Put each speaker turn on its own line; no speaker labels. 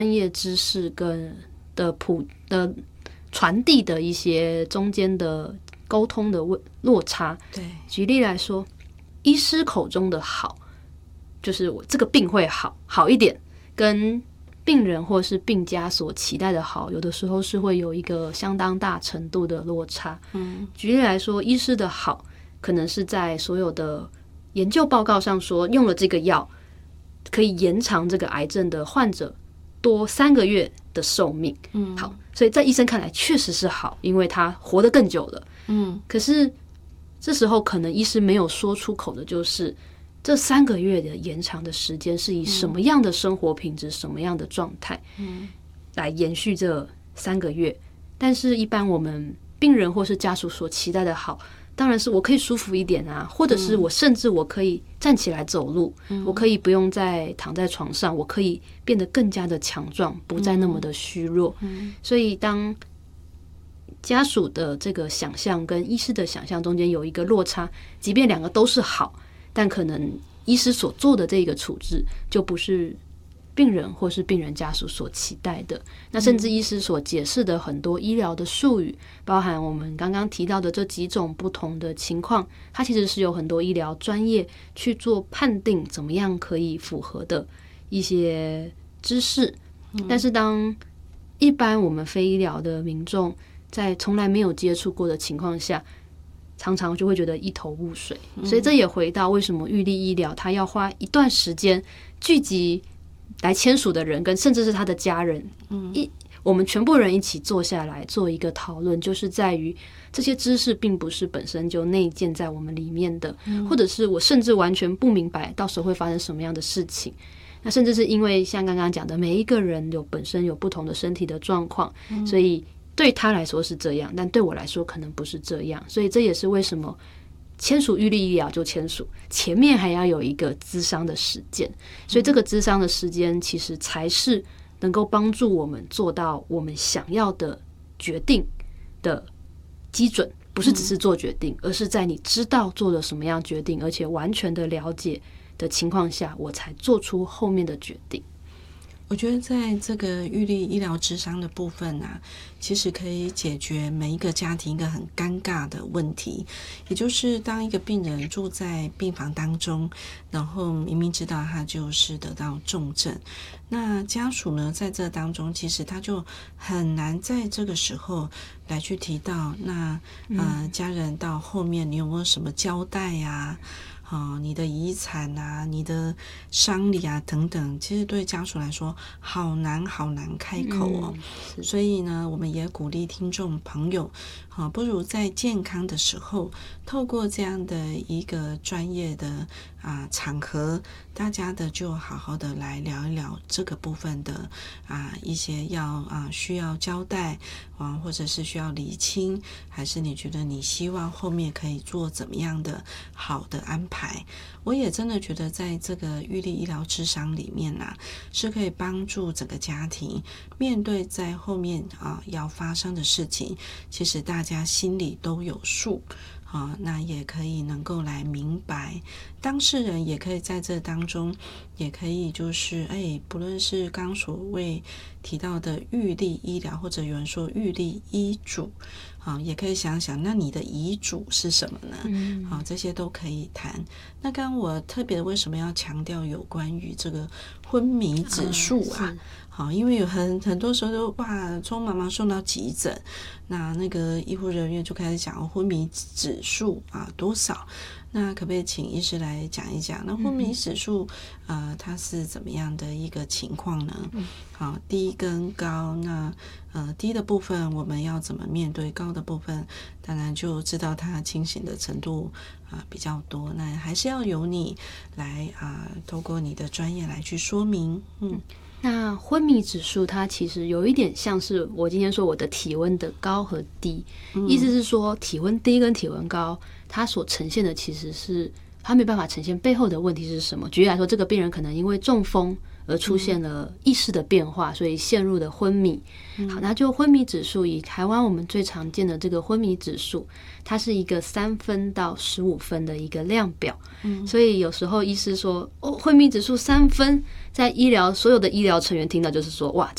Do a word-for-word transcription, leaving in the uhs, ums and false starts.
专业知识跟的普的传递的一些中间的沟通的落差。
对，
举例来说，医师口中的好，就是我这个病会好好一点，跟病人或是病家所期待的好，有的时候是会有一个相当大程度的落差。嗯，举例来说，医师的好可能是在所有的研究报告上说，用了这个药可以延长这个癌症的患者多三个月的寿命。嗯，好，所以在医生看来确实是好，因为他活得更久了。嗯，可是这时候可能医师没有说出口的就是这三个月的延长的时间是以什么样的生活品质、什么样的状态来延续这三个月。但是一般我们病人或是家属所期待的好，当然是我可以舒服一点啊，或者是我甚至我可以站起来走路，我可以不用再躺在床上，我可以变得更加的强壮，不再那么的虚弱。所以当家属的这个想象跟医师的想象中间有一个落差，即便两个都是好，但可能医师所做的这个处置就不是病人或是病人家属所期待的。那甚至医师所解释的很多医疗的术语，包含我们刚刚提到的这几种不同的情况，它其实是有很多医疗专业去做判定怎么样可以符合的一些知识。但是当一般我们非医疗的民众在从来没有接触过的情况下，常常就会觉得一头雾水。所以这也回到为什么玉立医疗它要花一段时间聚集来签署的人跟甚至是他的家人，一我们全部人一起坐下来做一个讨论，就是在于这些知识并不是本身就内建在我们里面的，或者是我甚至完全不明白到时候会发生什么样的事情。那甚至是因为像刚刚讲的，每一个人有本身有不同的身体的状况，所以对他来说是这样，但对我来说可能不是这样。所以这也是为什么签署玉立医疗就签署，前面还要有一个咨商的时间，所以这个咨商的时间其实才是能够帮助我们做到我们想要的决定的基准，不是只是做决定，而是在你知道做了什么样决定，而且完全的了解的情况下，我才做出后面的决定。
我觉得在这个玉立医疗咨商的部分啊，其实可以解决每一个家庭一个很尴尬的问题，也就是当一个病人住在病房当中，然后明明知道他就是得到重症，那家属呢在这当中其实他就很难在这个时候来去提到那呃家人到后面你有没有什么交代啊，哦，你的遗产啊，你的丧礼啊等等，其实对家属来说好难好难开口哦。嗯、所以呢，我们也鼓励听众朋友，哦，不如在健康的时候，透过这样的一个专业的啊场合，大家的就好好的来聊一聊这个部分的啊一些要啊需要交代啊，或者是需要厘清，还是你觉得你希望后面可以做怎么样的好的安排。我也真的觉得在这个玉立医疗咨商里面啊，是可以帮助整个家庭面对在后面啊要发生的事情，其实大家心里都有数啊，那也可以能够来明白，当事人也可以在这当中，也可以就是哎，不论是刚所谓提到的玉立医疗，或者有人说玉立医嘱，啊，也可以想想，那你的遗嘱是什么呢？嗯，啊，这些都可以谈。那刚刚我特别为什么要强调有关于这个昏迷指数啊？好、啊，因为有很很多时候都哇，匆忙忙送到急诊，那那个医护人员就开始讲昏迷指数啊多少？那可不可以请医师来讲一讲？那昏迷指数，嗯、呃，它是怎么样的一个情况呢？好、啊，低跟高，那呃低的部分我们要怎么面对？高的部分当然就知道它清醒的程度啊、呃、比较多，那还是要由你来啊、呃，透过你的专业来去说明。嗯，
那昏迷指数它其实有一点像是我今天说我的体温的高和低，嗯、意思是说体温低跟体温高，它所呈现的其实是它没办法呈现背后的问题是什么。举例来说，这个病人可能因为中风而出现了意识的变化，所以陷入了昏迷。好，那就昏迷指数，以台湾我们最常见的这个昏迷指数，它是一个三分到十五分的一个量表。嗯，所以有时候医师说哦，昏迷指数三分，在医疗所有的医疗成员听到就是说哇，